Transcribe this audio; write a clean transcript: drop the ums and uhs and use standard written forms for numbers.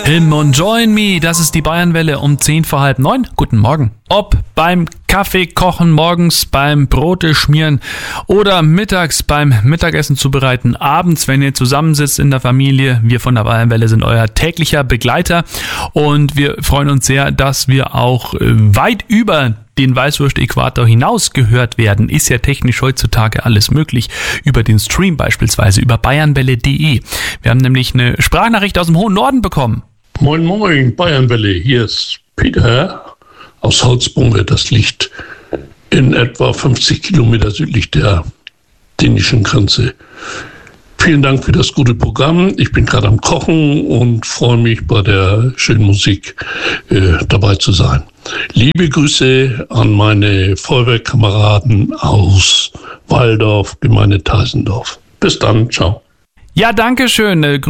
Im und Join Me, das ist die Bayernwelle um 9:10. Guten Morgen. Ob beim Kaffee kochen morgens, beim Brote schmieren oder mittags beim Mittagessen zubereiten, abends, wenn ihr zusammensitzt in der Familie. Wir von der Bayernwelle sind euer täglicher Begleiter und wir freuen uns sehr, dass wir auch weit über den Weißwurst-Äquator hinaus gehört werden. Ist ja technisch heutzutage alles möglich. Über den Stream beispielsweise, über bayernwelle.de. Wir haben nämlich eine Sprachnachricht aus dem hohen Norden bekommen. Moin moin, Bayernwelle, hier ist Peter aus Holzbunge. Das liegt in etwa 50 Kilometer südlich der dänischen Grenze. Vielen Dank für das gute Programm. Ich bin gerade am Kochen und freue mich, bei der schönen Musik dabei zu sein. Liebe Grüße an meine Feuerwehrkameraden aus Walldorf, Gemeinde Teisendorf. Bis dann, ciao. Ja, danke schön.